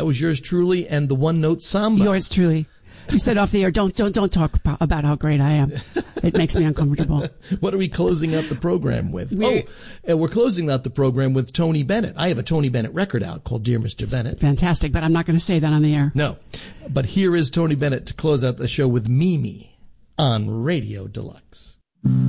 was yours truly and the One Note Samba. Yours truly. You said off the air, don't talk about how great I am. It makes me uncomfortable. What are we closing out the program with? We're closing out the program with Tony Bennett. I have a Tony Bennett record out called Dear Mr. Bennett. Fantastic, but I'm not going to say that on the air. No, but here is Tony Bennett to close out the show with Mimi on Radio Deluxe.